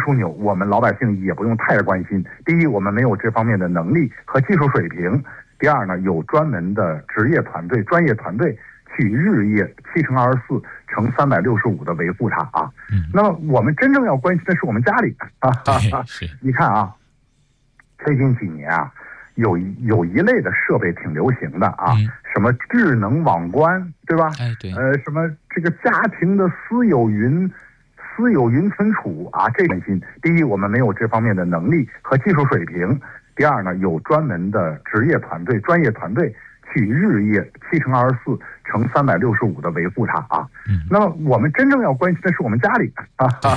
枢纽，我们老百姓也不用太关心。第一，我们没有这方面的能力和技术水平；第二呢，有专门的职业团队、专业团队去日夜7×24×365的维护它啊。那么我们真正要关心的是我们家里啊。你看啊，最近几年啊，有一类的设备挺流行的啊，什么智能网关，对吧？ 对， 什么这个家庭的私有云存储啊，这担心。第一，我们没有这方面的能力和技术水平；第二呢，有专门的职业团队、专业团队去日夜7×24×365的维护它啊。那么我们真正要关心的是我们家里啊。